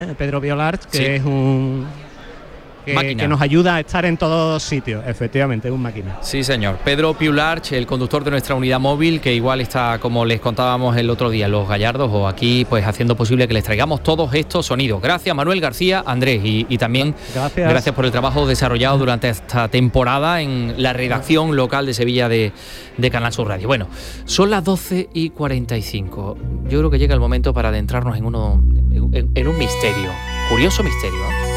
Pedro Piularch, que Sí. es un... Máquina. que nos ayuda a estar en todos sitios, efectivamente, es un máquina. Sí, señor. Pedro Piularch, el conductor de nuestra unidad móvil, que igual está, como les contábamos el otro día, en Los Gallardos, o aquí, pues haciendo posible que les traigamos todos estos sonidos. Gracias, Manuel García, Andrés, y también gracias por el trabajo desarrollado durante esta temporada en la redacción local de Sevilla de Canal Sur Radio. Bueno, son las 12:45. Yo creo que llega el momento para adentrarnos en un misterio, curioso misterio, ¿eh?